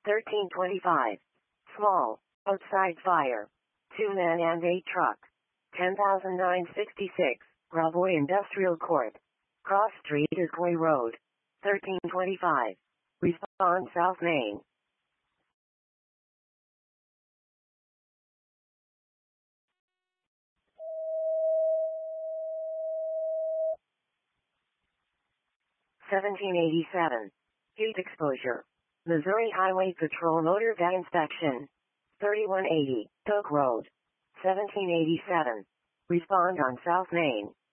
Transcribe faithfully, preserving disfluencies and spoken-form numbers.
thirteen twenty-five. Small, outside fire. Two men and a truck. ten thousand nine hundred sixty-six, Gravois Industrial Court. Cross Street is Clay Road. thirteen twenty-five. Respond South Main. seventeen eighty-seven. Heat exposure. Missouri Highway Patrol Motor Van Inspection. thirty-one eighty, Oak Road. seventeen eighty-seven. Respond on South Main.